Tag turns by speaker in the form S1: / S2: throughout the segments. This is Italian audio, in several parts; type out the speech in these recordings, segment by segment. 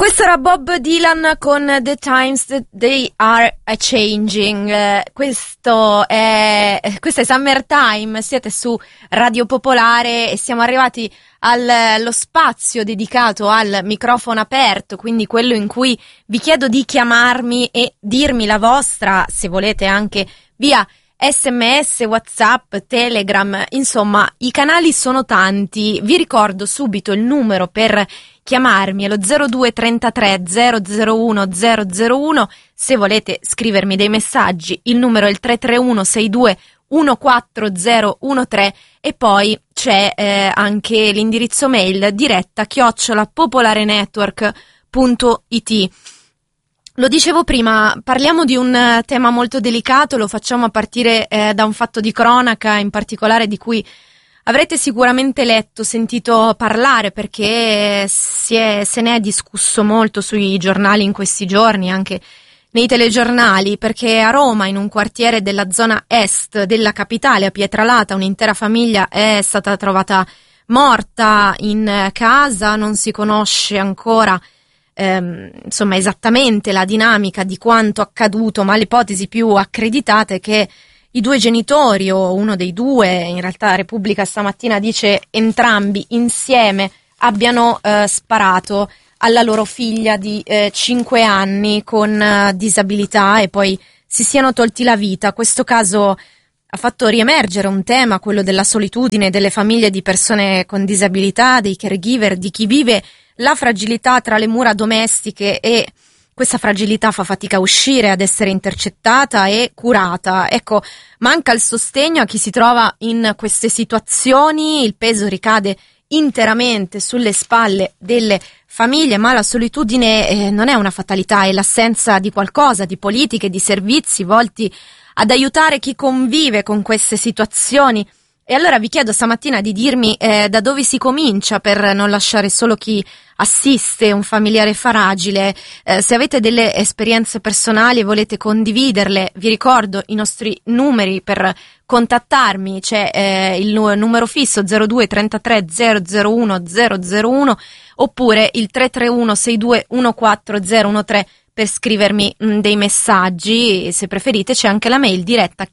S1: Questo era Bob Dylan con The Times That They Are A-Changing. Questa è Summertime, siete su Radio Popolare e siamo arrivati allo spazio dedicato al microfono aperto, quindi quello in cui vi chiedo di chiamarmi e dirmi la vostra, se volete anche via SMS, WhatsApp, Telegram, insomma i canali sono tanti. Vi ricordo subito il numero per chiamarmi, è lo 0233 001 001. Se volete scrivermi dei messaggi il numero è il 331 62 14013 e poi c'è anche l'indirizzo mail diretta@popolarenetwork.it. Lo dicevo prima, parliamo di un tema molto delicato, lo facciamo a partire da un fatto di cronaca in particolare di cui avrete sicuramente letto, sentito parlare, perché se ne è discusso molto sui giornali in questi giorni, anche nei telegiornali, perché a Roma, in un quartiere della zona est della capitale, a Pietralata, un'intera famiglia è stata trovata morta in casa. Non si conosce ancora insomma esattamente la dinamica di quanto accaduto, ma l'ipotesi più accreditata è che i due genitori, o uno dei due, in realtà Repubblica stamattina dice entrambi insieme, abbiano sparato alla loro figlia di 5 anni con disabilità e poi si siano tolti la vita. Questo caso ha fatto riemergere un tema, quello della solitudine delle famiglie di persone con disabilità, dei caregiver, di chi vive la fragilità tra le mura domestiche e questa fragilità fa fatica a uscire, ad essere intercettata e curata. Ecco, manca il sostegno a chi si trova in queste situazioni, il peso ricade interamente sulle spalle delle famiglie, ma la solitudine non è una fatalità, è l'assenza di qualcosa, di politiche, di servizi volti ad aiutare chi convive con queste situazioni. E allora vi chiedo stamattina di dirmi da dove si comincia per non lasciare solo chi assiste un familiare fragile. Se avete delle esperienze personali e volete condividerle, vi ricordo i nostri numeri per contattarmi. C'è il numero fisso 02 33 001 001 oppure il 331 62 14013 per scrivermi dei messaggi. Se preferite c'è anche la mail diretta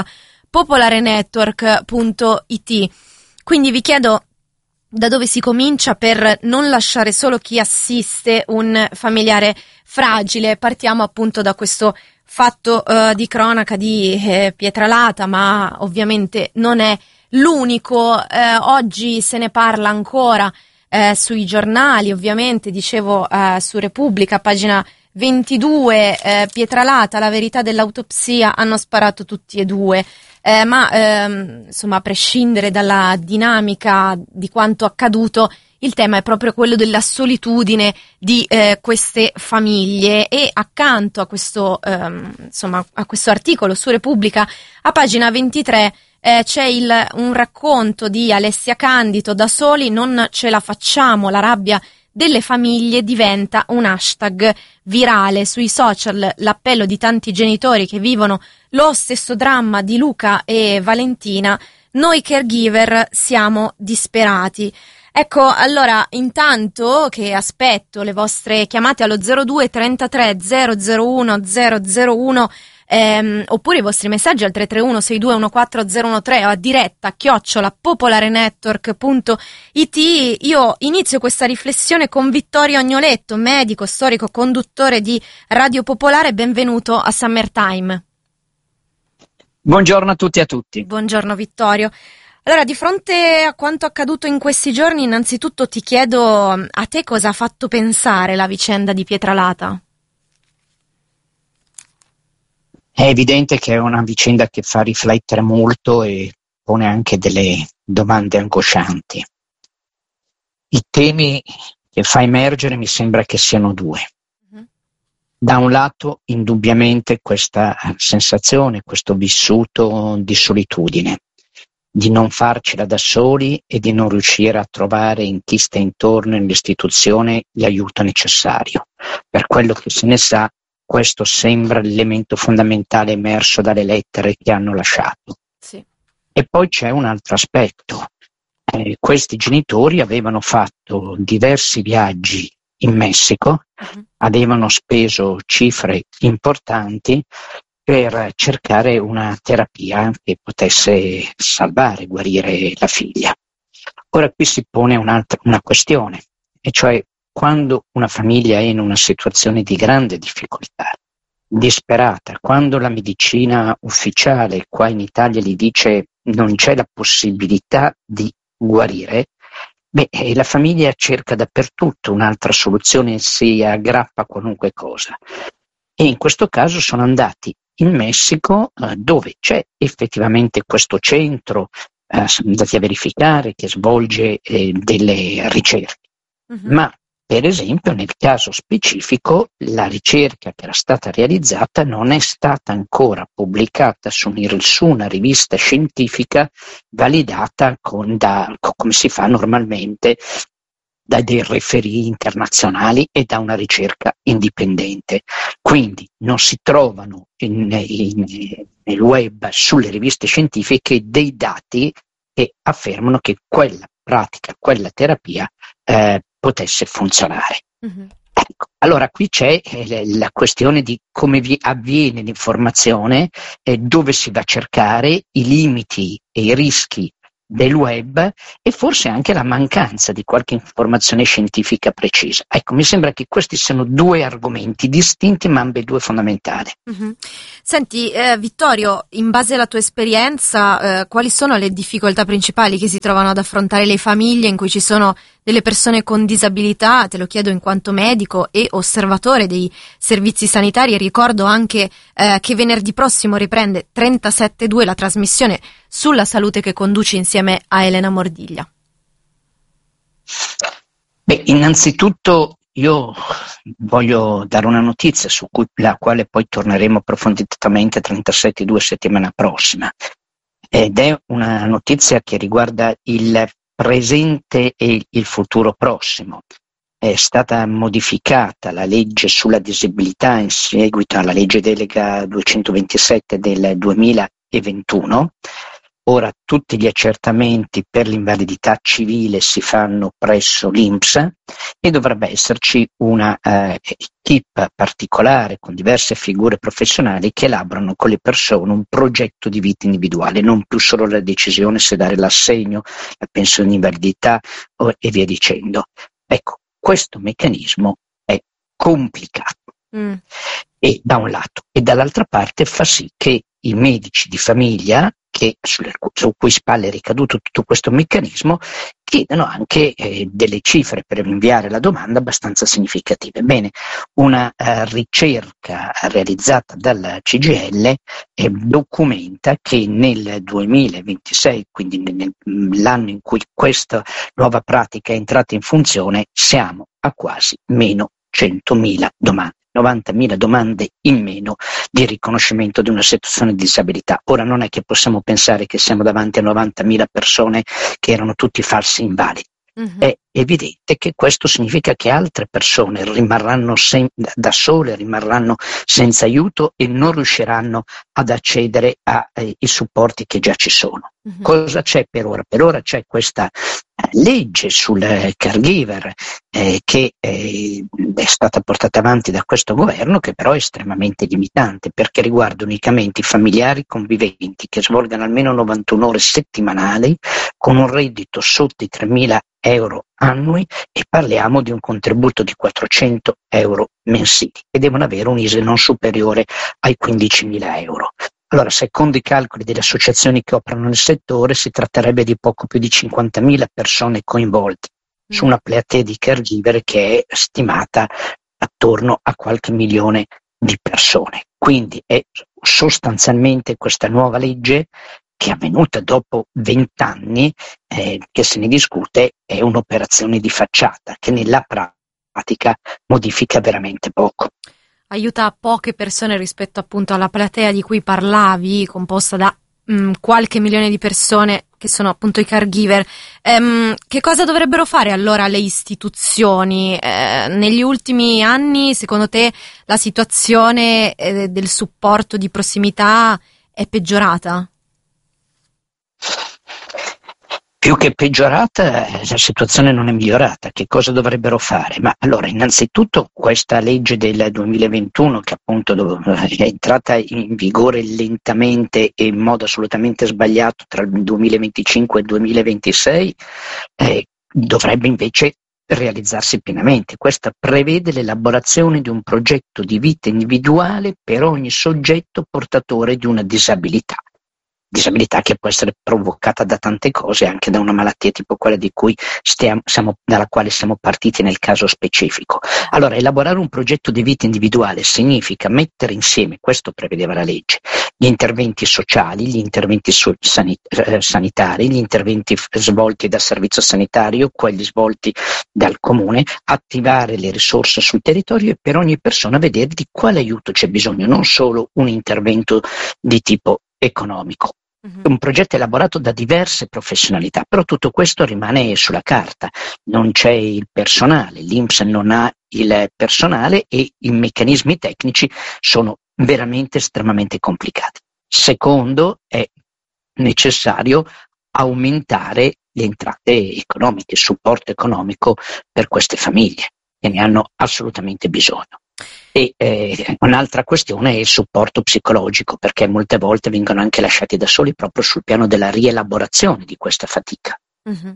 S1: @popolarenetwork.it. Quindi vi chiedo da dove si comincia per non lasciare solo chi assiste un familiare fragile. Partiamo appunto da questo fatto di cronaca di Pietralata, ma ovviamente non è l'unico. Oggi se ne parla ancora sui giornali, ovviamente, dicevo su Repubblica, pagina 22, Pietralata, la verità dell'autopsia, hanno sparato tutti e due. Insomma, a prescindere dalla dinamica di quanto accaduto, il tema è proprio quello della solitudine di queste famiglie. E accanto a questo a questo articolo su Repubblica, a pagina 23 c'è un racconto di Alessia Candido: da soli non ce la facciamo, la rabbia delle famiglie diventa un hashtag virale sui social, l'appello di tanti genitori che vivono lo stesso dramma di Luca e Valentina. Noi caregiver siamo disperati. Ecco, allora intanto che aspetto le vostre chiamate allo 02 33 001 001 oppure i vostri messaggi al 331 62 14013 o a diretta @popolarenetwork.it. Io inizio questa riflessione con Vittorio Agnoletto, medico, storico, conduttore di Radio Popolare. Benvenuto a Summertime.
S2: Buongiorno a tutti e a tutti.
S1: Buongiorno Vittorio. Allora, di fronte a quanto accaduto in questi giorni, innanzitutto ti chiedo a te cosa ha fatto pensare la vicenda di Pietralata.
S2: È evidente che è una vicenda che fa riflettere molto e pone anche delle domande angoscianti. I temi che fa emergere mi sembra che siano due. Da un lato, indubbiamente, questa sensazione, questo vissuto di solitudine, di non farcela da soli e di non riuscire a trovare in chi sta intorno nell'istituzione l'aiuto necessario. Per quello che se ne sa, questo sembra l'elemento fondamentale emerso dalle lettere che hanno lasciato.
S1: Sì.
S2: E poi c'è un altro aspetto. Questi genitori avevano fatto diversi viaggi in Messico, avevano speso cifre importanti per cercare una terapia che potesse salvare, guarire la figlia. Ora qui si pone una questione, e cioè quando una famiglia è in una situazione di grande difficoltà, disperata, quando la medicina ufficiale qua in Italia gli dice non c'è la possibilità di guarire, la famiglia cerca dappertutto un'altra soluzione, si aggrappa a qualunque cosa. E in questo caso sono andati in Messico, dove c'è effettivamente questo centro, sono andati a verificare, che svolge delle ricerche. Ma per esempio nel caso specifico la ricerca che era stata realizzata non è stata ancora pubblicata su una rivista scientifica validata come si fa normalmente da dei referii internazionali e da una ricerca indipendente. Quindi non si trovano nel web, sulle riviste scientifiche, dei dati che affermano che quella pratica, quella terapia potesse funzionare. Ecco, allora qui c'è la questione di come avviene l'informazione, dove si va a cercare, i limiti e i rischi del web e forse anche la mancanza di qualche informazione scientifica precisa. Ecco, mi sembra che questi siano due argomenti distinti ma ambedue fondamentali.
S1: Senti, Vittorio, in base alla tua esperienza, quali sono le difficoltà principali che si trovano ad affrontare le famiglie in cui ci sono delle persone con disabilità? Te lo chiedo in quanto medico e osservatore dei servizi sanitari, e ricordo anche che venerdì prossimo riprende 37.2 la trasmissione sulla salute che conduci insieme a Elena Mordiglia.
S2: Innanzitutto io voglio dare una notizia la quale poi torneremo approfonditamente 37.2 settimana prossima, ed è una notizia che riguarda il presente e il futuro prossimo. È stata modificata la legge sulla disabilità in seguito alla legge delega 227 del 2021. Ora tutti gli accertamenti per l'invalidità civile si fanno presso l'INPS e dovrebbe esserci una equipe particolare con diverse figure professionali che elaborano con le persone un progetto di vita individuale, non più solo la decisione se dare l'assegno, la pensione di invalidità e via dicendo. Ecco, questo meccanismo è complicato e da un lato, e dall'altra parte fa sì che i medici di famiglia, su cui spalle è ricaduto tutto questo meccanismo, chiedano anche delle cifre per inviare la domanda abbastanza significative. Bene, una ricerca realizzata dalla CGIL documenta che nel 2026, quindi nell'anno in cui questa nuova pratica è entrata in funzione, siamo a quasi meno 100.000 domande. 90.000 domande in meno di riconoscimento di una situazione di disabilità. Ora non è che possiamo pensare che siamo davanti a 90.000 persone che erano tutti falsi invalidi. È evidente che questo significa che altre persone rimarranno da sole, rimarranno senza aiuto e non riusciranno ad accedere ai supporti che già ci sono. Cosa c'è per ora? Per ora c'è questa legge sul caregiver che è stata portata avanti da questo governo, che però è estremamente limitante perché riguarda unicamente i familiari conviventi che svolgano almeno 91 ore settimanali con un reddito sotto i 3.000 euro annui, e parliamo di un contributo di 400 euro mensili e devono avere un ISEE non superiore ai 15.000 euro. Allora, secondo i calcoli delle associazioni che operano nel settore, si tratterebbe di poco più di 50.000 persone coinvolte su una platea di caregiver che è stimata attorno a qualche milione di persone. Quindi è sostanzialmente questa nuova legge, che è avvenuta dopo 20 anni che se ne discute, è un'operazione di facciata che nella pratica modifica veramente poco.
S1: Aiuta poche persone rispetto appunto alla platea di cui parlavi, composta da qualche milione di persone che sono appunto i caregiver. Che cosa dovrebbero fare allora le istituzioni? Negli ultimi anni, secondo te, la situazione del supporto di prossimità è peggiorata?
S2: Più che peggiorata, la situazione non è migliorata. Che cosa dovrebbero fare? Ma allora, innanzitutto, questa legge del 2021, che appunto è entrata in vigore lentamente e in modo assolutamente sbagliato tra il 2025 e il 2026, dovrebbe invece realizzarsi pienamente. Questa prevede l'elaborazione di un progetto di vita individuale per ogni soggetto portatore di una disabilità che può essere provocata da tante cose, anche da una malattia tipo quella dalla quale siamo partiti nel caso specifico. Allora, elaborare un progetto di vita individuale significa mettere insieme, questo prevedeva la legge, gli interventi sociali, gli interventi sanitari, gli interventi svolti dal servizio sanitario, quelli svolti dal comune, attivare le risorse sul territorio e per ogni persona vedere di quale aiuto c'è bisogno, non solo un intervento di tipo economico. Un progetto elaborato da diverse professionalità, però tutto questo rimane sulla carta, non c'è il personale, l'INPS non ha il personale e i meccanismi tecnici sono veramente estremamente complicati. Secondo, è necessario aumentare le entrate economiche, il supporto economico per queste famiglie che ne hanno assolutamente bisogno. E un'altra questione è il supporto psicologico, perché molte volte vengono anche lasciati da soli proprio sul piano della rielaborazione di questa fatica.
S1: Mm-hmm.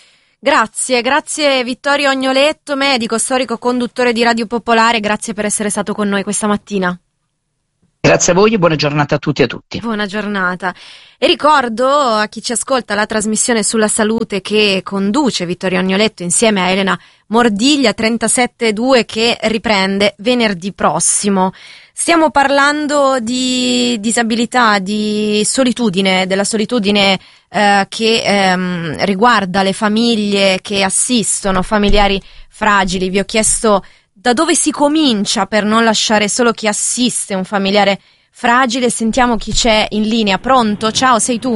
S1: Grazie Vittorio Agnoletto, medico, storico, conduttore di Radio Popolare, grazie per essere stato con noi questa mattina.
S2: Grazie a voi e buona giornata a tutti e a tutti.
S1: Buona giornata. E ricordo a chi ci ascolta la trasmissione sulla salute che conduce Vittorio Agnoletto insieme a Elena Mordiglia, 37.2, che riprende venerdì prossimo. Stiamo parlando di disabilità, di solitudine, della solitudine che riguarda le famiglie che assistono familiari fragili. Vi ho chiesto da dove si comincia per non lasciare solo chi assiste un familiare fragile. Sentiamo chi c'è in linea. Pronto? Ciao, sei tu?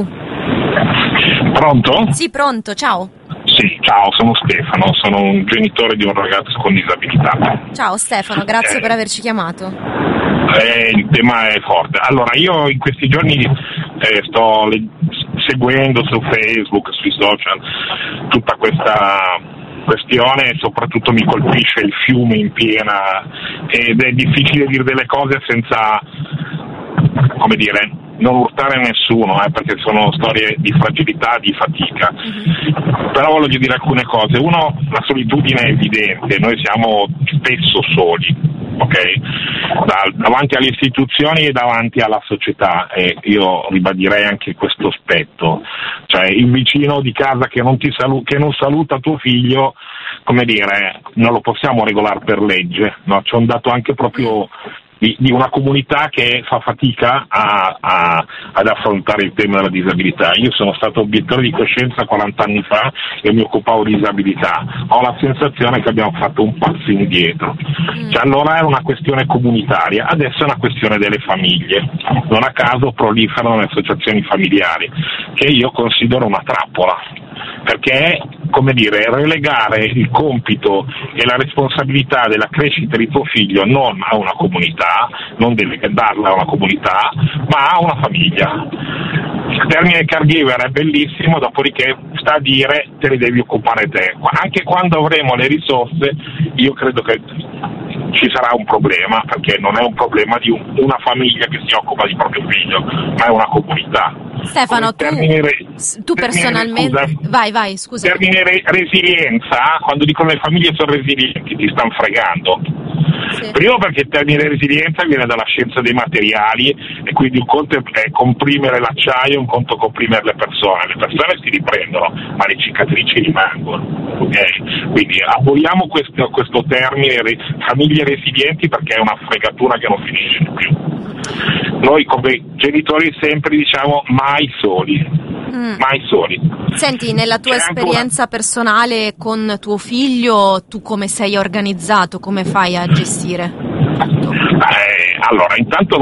S3: Pronto?
S1: Sì, pronto, ciao.
S3: Sì, ciao, sono Stefano, sono un genitore di un ragazzo con disabilità.
S1: Ciao Stefano, grazie per averci chiamato.
S3: Il tema è forte. Allora, io in questi giorni sto seguendo su Facebook, sui social, tutta questa questione e soprattutto mi colpisce il fiume in piena ed è difficile dire delle cose senza, come dire, non urtare nessuno, perché sono storie di fragilità, di fatica. Però voglio dire alcune cose. Uno, la solitudine è evidente, noi siamo spesso soli, ok? Davanti alle istituzioni e davanti alla società, e io ribadirei anche questo aspetto, cioè il vicino di casa che non saluta tuo figlio, come dire, non lo possiamo regolare per legge, no? C'è un dato anche proprio di una comunità che fa fatica ad affrontare il tema della disabilità. Io sono stato obiettore di coscienza 40 anni fa e mi occupavo di disabilità. Ho la sensazione che abbiamo fatto un passo indietro. Cioè, allora era una questione comunitaria, adesso è una questione delle famiglie. Non a caso proliferano le associazioni familiari, che io considero una trappola, perché, come dire, relegare il compito e la responsabilità della crescita di tuo figlio non a una comunità, non deve darla a una comunità, ma a una famiglia. Il termine caregiver è bellissimo, dopodiché sta a dire te ne devi occupare te. Anche quando avremo le risorse, io credo che ci sarà un problema, perché non è un problema di una famiglia che si occupa di proprio figlio, ma è una comunità.
S1: Stefano, tu personalmente... Vai, scusa.
S3: Il termine resilienza, quando dicono le famiglie sono resilienti, ti stanno fregando. Sì. Primo perché il termine resilienza viene dalla scienza dei materiali e quindi un conto è comprimere l'acciaio, un conto è comprimere le persone. Le persone si riprendono, ma le cicatrici rimangono. Okay? Quindi aboliamo questo termine famiglie resilienti, perché è una fregatura che non finisce più. Noi come genitori sempre diciamo mai soli. Mai soli.
S1: Senti, nella tua esperienza personale con tuo figlio, tu come sei organizzato? Come fai a gestire tutto?
S3: Allora, intanto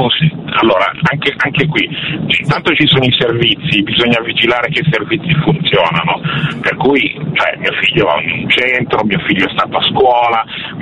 S3: anche qui, intanto ci sono i servizi, bisogna vigilare che i servizi funzionano, per cui mio figlio va in un centro, mio figlio è stato a scuola,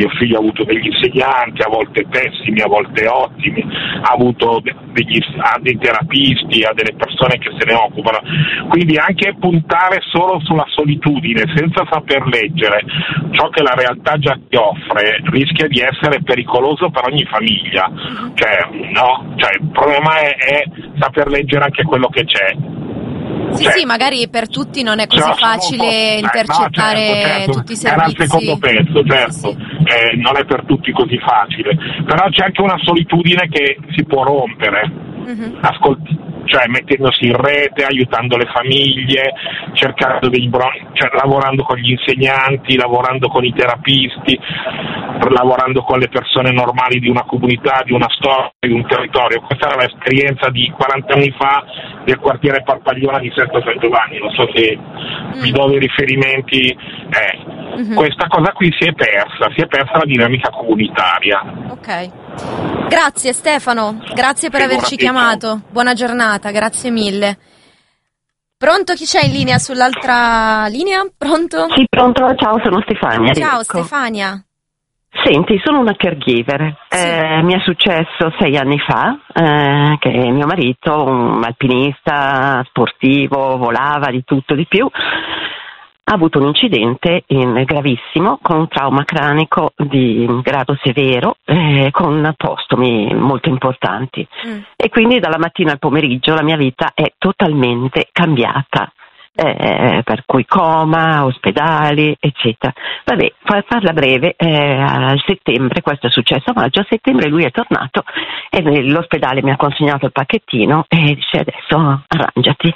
S3: mio figlio ha avuto degli insegnanti, a volte pessimi, a volte ottimi, ha avuto ha dei terapisti, ha delle persone che se ne occupano, quindi anche puntare solo sulla solitudine senza saper leggere ciò che la realtà già ti offre rischia di essere pericoloso per ogni famiglia, cioè il problema è saper leggere anche quello che c'è.
S1: Sì, magari per tutti non è così facile intercettare tutti i servizi.
S3: Era il secondo pezzo, certo,
S1: Sì.
S3: Non è per tutti così facile, però c'è anche una solitudine che si può rompere. Cioè mettendosi in rete, aiutando le famiglie, cercando lavorando con gli insegnanti, lavorando con i terapisti, lavorando con le persone normali di una comunità, di una storia, di un territorio. Questa era l'esperienza di 40 anni fa del quartiere Parpagliona di Sesto San Giovanni, non so se vi do dei riferimenti. Questa cosa qui si è persa la dinamica comunitaria.
S1: Ok. Grazie Stefano, grazie per averci chiamato. Buona giornata, grazie mille. Pronto, chi c'è in linea sull'altra linea? Pronto?
S4: Sì, pronto, ciao, sono Stefania.
S1: Ciao Stefania.
S4: Senti, sono una caregiver.
S1: Sì.
S4: Mi è successo 6 anni fa che mio marito, un alpinista sportivo, volava di tutto di più, ha avuto un incidente gravissimo con un trauma cranico di grado severo con postomi molto importanti e quindi dalla mattina al pomeriggio la mia vita è totalmente cambiata. Per cui coma, ospedali, eccetera. Vabbè, per farla breve, a settembre, questo è successo a maggio, a settembre lui è tornato e l'ospedale mi ha consegnato il pacchettino e dice adesso arrangiati.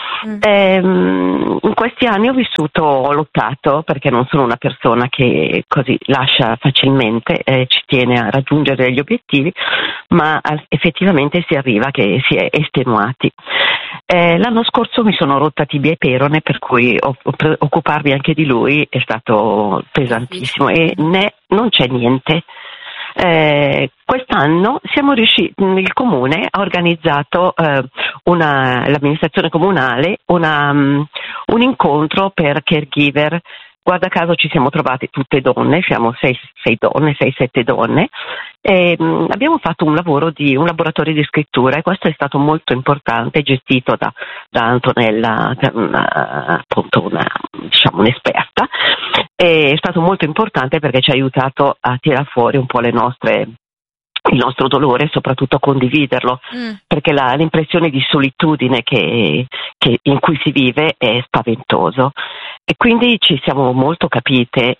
S4: In questi anni ho lottato perché non sono una persona che così lascia facilmente, ci tiene a raggiungere degli obiettivi, ma effettivamente si arriva che si è estenuati. L'anno scorso mi sono rotta tibia e perone, per cui occuparmi anche di lui è stato pesantissimo e non c'è niente. Quest'anno siamo riusciti, il comune ha organizzato l'amministrazione comunale un incontro per caregiver. Guarda caso ci siamo trovate tutte donne, siamo 6-7 donne, e abbiamo fatto un laboratorio di scrittura e questo è stato molto importante, gestito da Antonella, appunto un'esperta. È stato molto importante perché ci ha aiutato a tirar fuori un po' il nostro dolore e soprattutto a condividerlo, perché l'impressione di solitudine in cui si vive è spaventoso e quindi ci siamo molto capite.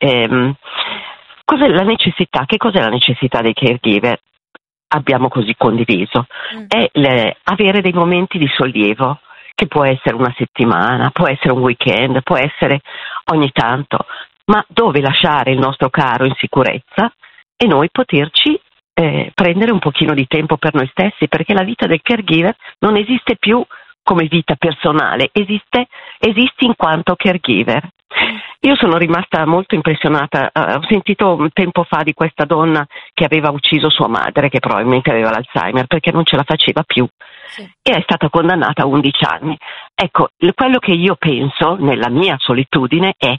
S4: Cos'è la necessità? Che cos'è la necessità dei caregiver? Abbiamo così condiviso è avere dei momenti di sollievo, che può essere una settimana, può essere un weekend, può essere ogni tanto, ma dove lasciare il nostro caro in sicurezza e noi poterci prendere un pochino di tempo per noi stessi, perché la vita del caregiver non esiste più come vita personale, esiste in quanto caregiver. Io sono rimasta molto impressionata, ho sentito un tempo fa di questa donna che aveva ucciso sua madre, che probabilmente aveva l'Alzheimer, perché non ce la faceva più, e è stata condannata a 11 anni. Ecco, quello che io penso nella mia solitudine è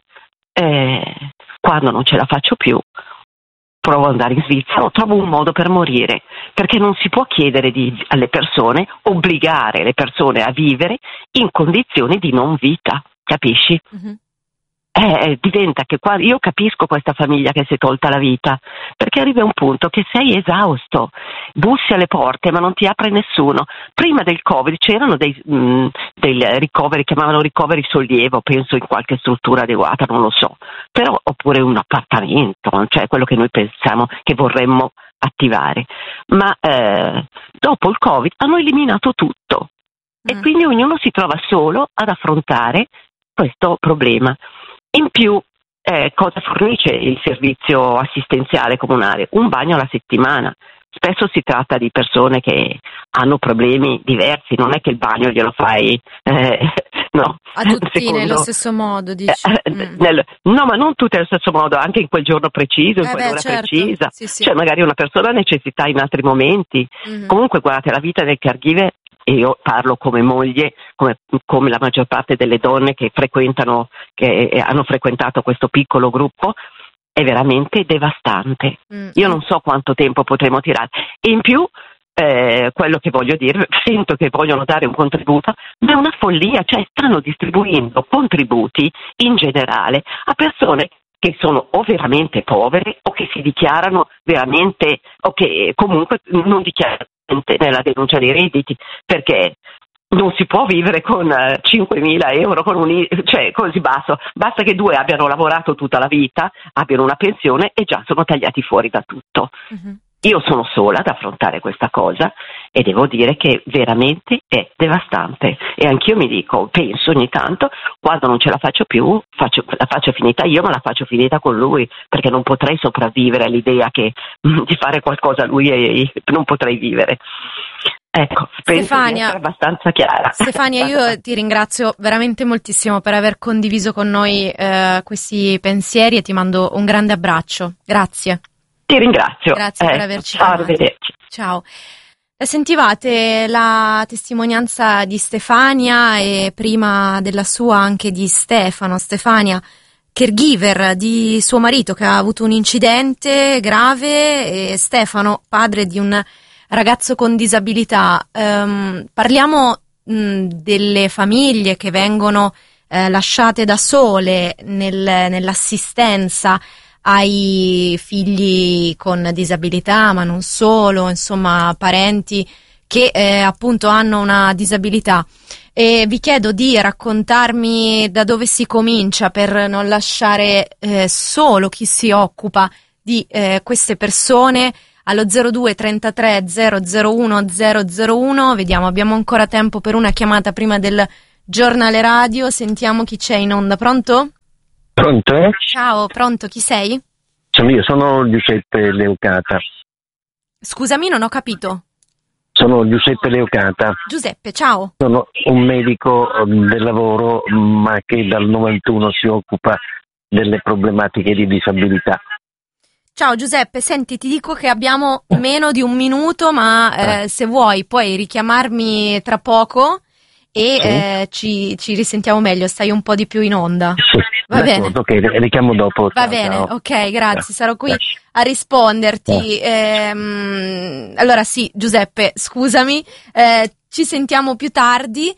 S4: quando non ce la faccio più, provo ad andare in Svizzera o trovo un modo per morire, perché non si può chiedere alle persone, obbligare le persone a vivere in condizioni di non vita, capisci? Diventa che io capisco questa famiglia che si è tolta la vita, perché arriva un punto che sei esausto, bussi alle porte ma non ti apre nessuno. Prima del Covid c'erano dei ricoveri, chiamavano ricoveri sollievo, penso in qualche struttura adeguata, non lo so, però oppure un appartamento, cioè quello che noi pensiamo che vorremmo attivare, ma dopo il Covid hanno eliminato tutto e quindi ognuno si trova solo ad affrontare questo problema. In più, cosa fornisce il servizio assistenziale comunale? Un bagno alla settimana. Spesso si tratta di persone che hanno problemi diversi, non è che il bagno glielo fai no.
S1: A tutti nello stesso modo, dici?
S4: No, ma non tutti nello stesso modo, anche in quel giorno preciso, in quell'ora precisa.
S1: Sì.
S4: Cioè magari una persona ha necessità in altri momenti. Comunque guardate, la vita del caregiver, e io parlo come moglie, come la maggior parte delle donne che hanno frequentato questo piccolo gruppo, è veramente devastante. Io non so quanto tempo potremo tirare. E in più, quello che voglio dire, sento che vogliono dare un contributo, ma è una follia, cioè stanno distribuendo contributi in generale a persone che sono o veramente povere o che si dichiarano veramente, o che comunque non dichiarano nella denuncia dei redditi, perché non si può vivere con 5.000 euro, cioè così basso. Basta che 2 abbiano lavorato tutta la vita, abbiano una pensione e già sono tagliati fuori da tutto. Io sono sola ad affrontare questa cosa e devo dire che veramente è devastante. E anch'io penso ogni tanto, quando non ce la faccio più, la faccio finita io, ma la faccio finita con lui, perché non potrei sopravvivere all'idea che di fare qualcosa a lui e non potrei vivere. Ecco, penso di essere abbastanza chiara.
S1: Stefania, io ti ringrazio veramente moltissimo per aver condiviso con noi questi pensieri e ti mando un grande abbraccio. Grazie.
S4: Ti ringrazio.
S1: Grazie per averci chiamato.
S4: Arrivederci.
S1: Ciao. Sentivate la testimonianza di Stefania e prima della sua anche di Stefano. Stefania, caregiver di suo marito che ha avuto un incidente grave, e Stefano, padre di un ragazzo con disabilità. Parliamo delle famiglie che vengono lasciate da sole nell'assistenza ai figli con disabilità, ma non solo, insomma parenti che appunto hanno una disabilità. E vi chiedo di raccontarmi da dove si comincia per non lasciare solo chi si occupa di queste persone allo 02 33 001 001. Vediamo, abbiamo ancora tempo per una chiamata prima del giornale radio. Sentiamo chi c'è in onda. Pronto?
S5: Pronto?
S1: Ciao, pronto, chi sei?
S5: Sono io, sono Giuseppe Leucata.
S1: Scusami, non ho capito.
S5: Sono Giuseppe Leucata.
S1: Giuseppe, ciao.
S5: Sono un medico del lavoro, ma che dal 91 si occupa delle problematiche di disabilità.
S1: Ciao Giuseppe, senti, ti dico che abbiamo meno di un minuto, ma se vuoi puoi richiamarmi tra poco e ci risentiamo meglio, stai un po' di più in onda.
S5: Sì,
S1: va bene.
S5: Ok, richiamo dopo.
S1: Va bene, ciao. Ok, grazie, sarò qui a risponderti. Allora sì, Giuseppe, scusami, ci sentiamo più tardi.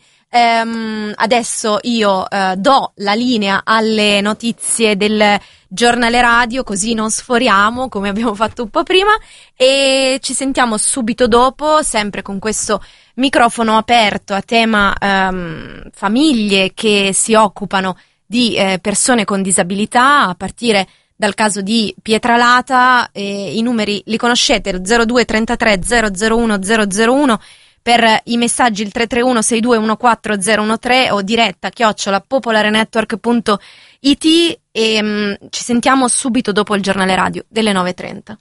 S1: Adesso io do la linea alle notizie del giornale radio, così non sforiamo come abbiamo fatto un po' prima, e ci sentiamo subito dopo, sempre con questo microfono aperto a tema famiglie che si occupano di persone con disabilità, a partire dal caso di Pietralata. I numeri li conoscete, 02 33 001 001 per i messaggi, il 331 6214 013 o diretta @popolarenetwork.it, e ci sentiamo subito dopo il giornale radio delle 9:30.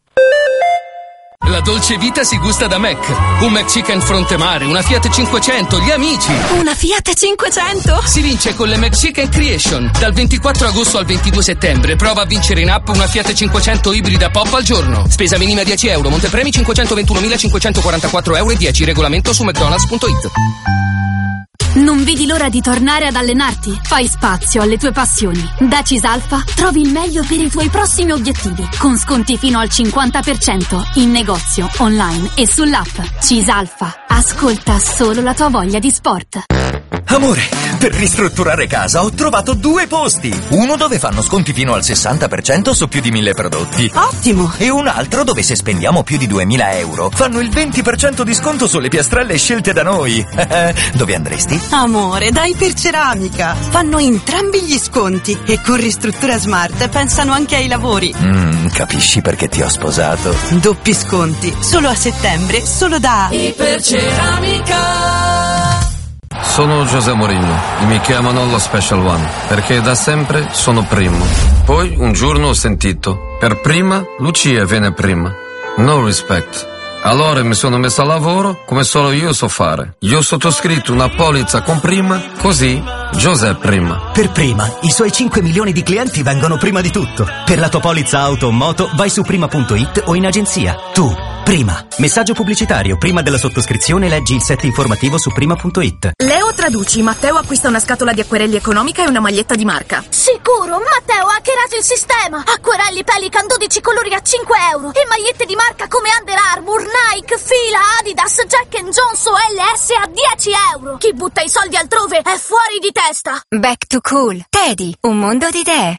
S6: La dolce vita si gusta da Mac. Un McChicken fronte mare, una Fiat 500, gli amici.
S7: Una Fiat 500?
S6: Si vince con le McChicken Creation. Dal 24 agosto al 22 settembre prova a vincere in app una Fiat 500 ibrida pop al giorno. Spesa minima 10 euro, montepremi 521.544 euro e 10, regolamento su mcdonalds.it.
S7: Non vedi l'ora di tornare ad allenarti? Fai spazio alle tue passioni. Da Cisalfa trovi il meglio per i tuoi prossimi obiettivi, con sconti fino al 50% in negozio, online e sull'app. Cisalfa, ascolta solo la tua voglia di sport.
S8: Amore, per ristrutturare casa ho trovato 2 posti. Uno dove fanno sconti fino al 60% su più di 1000 prodotti.
S9: Ottimo!
S8: E un altro dove, se spendiamo più di 2000 euro, fanno il 20% di sconto sulle piastrelle scelte da noi. Dove andresti?
S9: Amore, dai per Ceramica. Fanno entrambi gli sconti e con Ristruttura Smart pensano anche ai lavori.
S8: Capisci perché ti ho sposato?
S9: Doppi sconti, solo a settembre, solo da
S6: Iperceramica.
S10: Sono José Mourinho e mi chiamano lo Special One perché da sempre sono primo. Poi un giorno ho sentito: per prima Lucia viene prima. No respect. Allora mi sono messo a lavoro come solo io so fare. Io ho sottoscritto una polizza con Prima, così José prima.
S11: Per Prima, i suoi 5 milioni di clienti vengono prima di tutto. Per la tua polizza auto o moto vai su prima.it o in agenzia. Tu Prima. Messaggio pubblicitario. Prima della sottoscrizione leggi il set informativo su prima.it.
S12: Leo traduci. Matteo acquista una scatola di acquerelli economica e una maglietta di marca.
S13: Sicuro, Matteo ha hackerato il sistema. Acquerelli Pelican 12 colori a 5 euro e magliette di marca come Under Armour, Nike, Fila, Adidas, Jack & Jones o LS a 10 euro. Chi butta i soldi altrove è fuori di testa.
S14: Back to Cool. Teddy, un mondo di idee.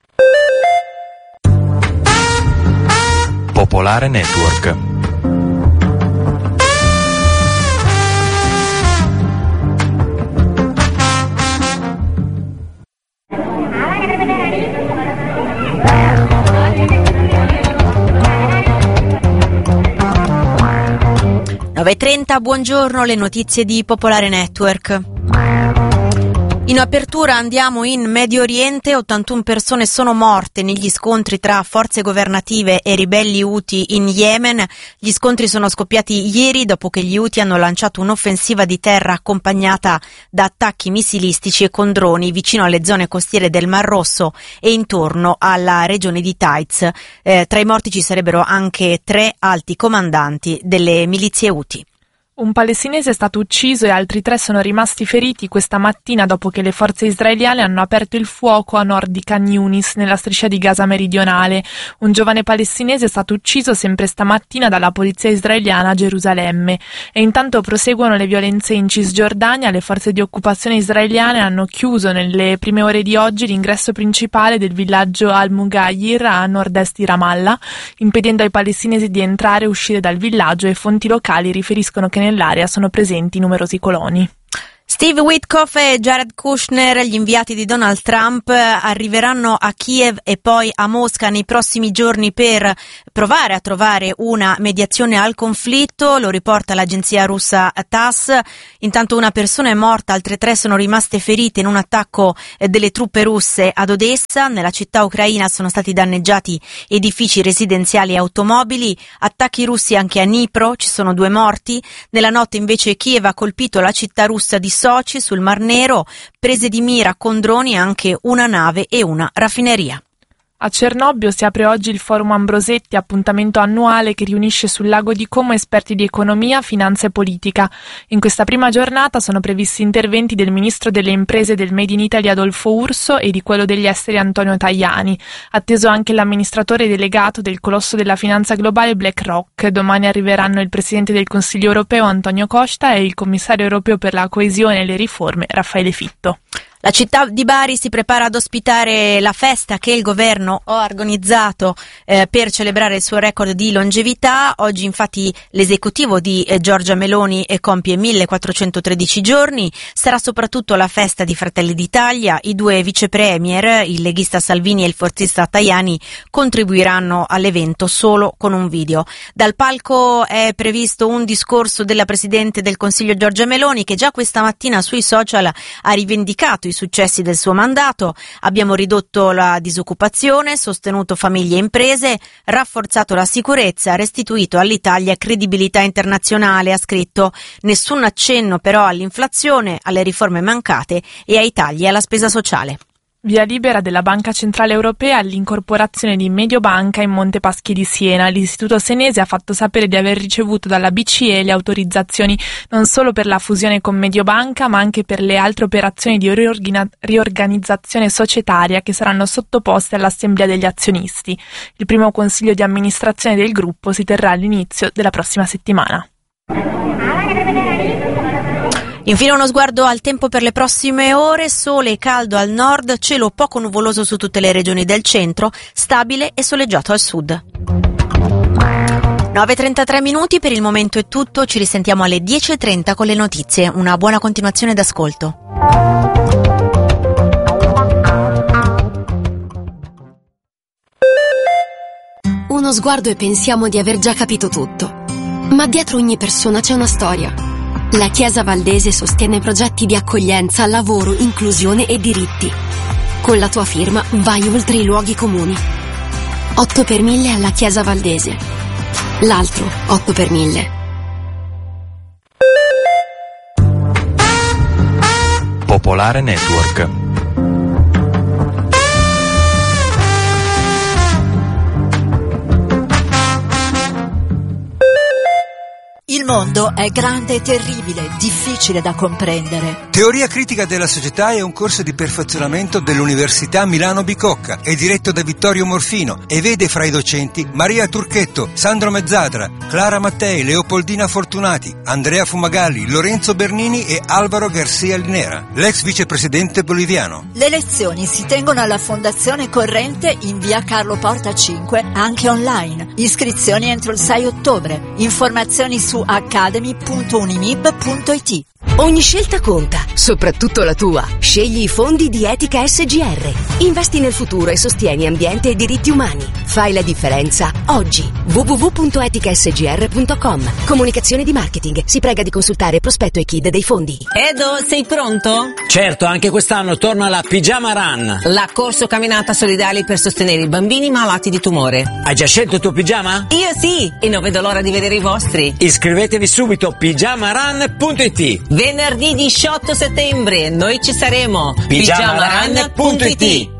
S15: Popolare Network.
S1: Buongiorno, le notizie di Popolare Network. In apertura andiamo in Medio Oriente, 81 persone sono morte negli scontri tra forze governative e ribelli Houthi in Yemen. Gli scontri sono scoppiati ieri dopo che gli Houthi hanno lanciato un'offensiva di terra accompagnata da attacchi missilistici e con droni vicino alle zone costiere del Mar Rosso e intorno alla regione di Taiz. Tra i morti ci sarebbero anche 3 alti comandanti delle milizie Houthi.
S16: Un palestinese è stato ucciso e altri 3 sono rimasti feriti questa mattina dopo che le forze israeliane hanno aperto il fuoco a nord di Khan Yunis, nella striscia di Gaza meridionale. Un giovane palestinese è stato ucciso sempre stamattina dalla polizia israeliana a Gerusalemme. E intanto proseguono le violenze in Cisgiordania. Le forze di occupazione israeliane hanno chiuso nelle prime ore di oggi l'ingresso principale del villaggio Al-Mughayir a nord-est di Ramallah, impedendo ai palestinesi di entrare e uscire dal villaggio, e fonti locali riferiscono che nell'area sono presenti numerosi coloni.
S1: Steve Witkoff e Jared Kushner, gli inviati di Donald Trump, arriveranno a Kiev e poi a Mosca nei prossimi giorni per provare a trovare una mediazione al conflitto, lo riporta l'agenzia russa TASS. Intanto una persona è morta, altre 3 sono rimaste ferite in un attacco delle truppe russe ad Odessa. Nella città ucraina sono stati danneggiati edifici residenziali e automobili, attacchi russi anche a Dnipro, ci sono 2 morti. Nella notte invece Kiev ha colpito la città russa di Sochi sul Mar Nero, prese di mira con droni anche una nave e una raffineria.
S16: A Cernobbio si apre oggi il Forum Ambrosetti, appuntamento annuale che riunisce sul lago di Como esperti di economia, finanza e politica. In questa prima giornata sono previsti interventi del ministro delle imprese del Made in Italy Adolfo Urso e di quello degli esteri Antonio Tajani. Atteso anche l'amministratore delegato del colosso della finanza globale BlackRock. Domani arriveranno il presidente del Consiglio europeo Antonio Costa e il commissario europeo per la coesione e le riforme Raffaele Fitto.
S1: La città di Bari si prepara ad ospitare la festa che il governo ha organizzato per celebrare il suo record di longevità. Oggi infatti l'esecutivo di Giorgia Meloni compie 1413 giorni. Sarà soprattutto la festa di Fratelli d'Italia. I 2 vice premier, il leghista Salvini e il forzista Tajani, contribuiranno all'evento solo con un video. Dal palco è previsto un discorso della Presidente del Consiglio Giorgia Meloni, che già questa mattina sui social ha rivendicato i successi del suo mandato. Abbiamo ridotto la disoccupazione, sostenuto famiglie e imprese, rafforzato la sicurezza, restituito all'Italia credibilità internazionale, ha scritto. Nessun accenno però all'inflazione, alle riforme mancate e ai tagli alla spesa sociale.
S16: Via libera della Banca Centrale Europea all'incorporazione di Mediobanca in Montepaschi di Siena. L'Istituto Senese ha fatto sapere di aver ricevuto dalla BCE le autorizzazioni non solo per la fusione con Mediobanca, ma anche per le altre operazioni di riorganizzazione societaria che saranno sottoposte all'Assemblea degli azionisti. Il primo consiglio di amministrazione del gruppo si terrà all'inizio della prossima settimana.
S1: Infine uno sguardo al tempo per le prossime ore, sole e caldo al nord, cielo poco nuvoloso su tutte le regioni del centro, stabile e soleggiato al sud. 9:33 minuti, per il momento è tutto, ci risentiamo alle 10:30 con le notizie. Una buona continuazione d'ascolto.
S17: Uno sguardo e pensiamo di aver già capito tutto. Ma dietro ogni persona c'è una storia. La Chiesa Valdese sostiene progetti di accoglienza, lavoro, inclusione e diritti. Con la tua firma vai oltre i luoghi comuni. 8 per 1000 alla Chiesa Valdese. L'altro 8 per 1000.
S15: Popolare Network.
S18: mondo è grande e terribile, difficile da comprendere.
S19: Teoria critica della società è un corso di perfezionamento dell'Università Milano Bicocca. È diretto da Vittorio Morfino e vede fra i docenti Maria Turchetto, Sandro Mezzadra, Clara Mattei, Leopoldina Fortunati, Andrea Fumagalli, Lorenzo Bernini e Alvaro Garcia Linera, l'ex vicepresidente boliviano.
S18: Le lezioni si tengono alla Fondazione Corrente in via Carlo Porta 5, anche online. Iscrizioni entro il 6 ottobre. Informazioni su academy.unimib.it.
S20: Ogni scelta conta, soprattutto la tua. Scegli i fondi di Etica SGR. Investi nel futuro e sostieni ambiente e diritti umani. Fai la differenza oggi. www.eticasgr.com. Comunicazione di marketing. Si prega di consultare prospetto e KID dei fondi.
S21: Edo, sei pronto?
S22: Certo, anche quest'anno torna la Pigiama Run.
S21: La corso camminata solidale per sostenere i bambini malati di tumore.
S22: Hai già scelto il tuo pigiama?
S21: Io sì, e non vedo l'ora di vedere i vostri.
S22: Iscrivetevi subito a pigiamarun.it.
S21: Venerdì 18 settembre, noi ci saremo.
S22: pigiamarun.it.